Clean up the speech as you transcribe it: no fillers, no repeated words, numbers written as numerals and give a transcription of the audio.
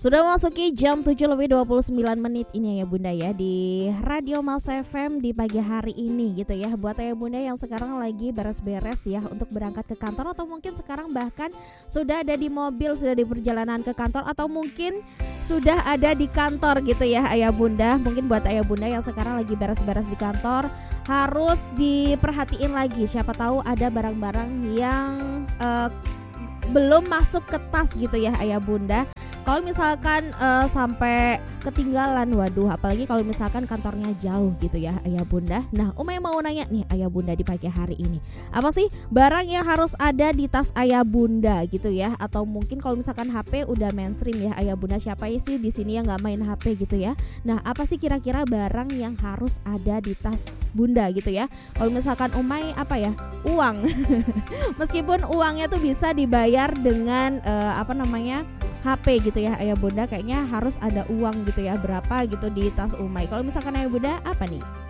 Sudah memasuki jam 7:29 ini ya Bunda ya, di Radio Mas FM di pagi hari ini gitu ya. Buat ayah bunda yang sekarang lagi beres-beres ya untuk berangkat ke kantor, atau mungkin sekarang bahkan sudah ada di mobil, sudah di perjalanan ke kantor, atau mungkin sudah ada di kantor gitu ya ayah bunda. Mungkin buat ayah bunda yang sekarang lagi beres-beres di kantor, harus diperhatiin lagi, siapa tahu ada barang-barang yang belum masuk ke tas gitu ya ayah bunda. Kalau misalkan sampai ketinggalan, waduh, apalagi kalau misalkan kantornya jauh gitu ya ayah bunda. Nah, Umay mau nanya nih ayah bunda di pagi hari ini, apa sih barang yang harus ada di tas ayah bunda gitu ya? Atau mungkin kalau misalkan HP udah mainstream ya ayah bunda, siapa sih di sini yang nggak main HP gitu ya? Nah, apa sih kira-kira barang yang harus ada di tas bunda gitu ya? Kalau misalkan Umay apa ya, uang. Meskipun uangnya tuh bisa dibayar dengan HP gitu ya ayah bunda, kayaknya harus ada uang gitu ya, berapa gitu di tas Umay. Kalau misalkan ayah bunda apa nih?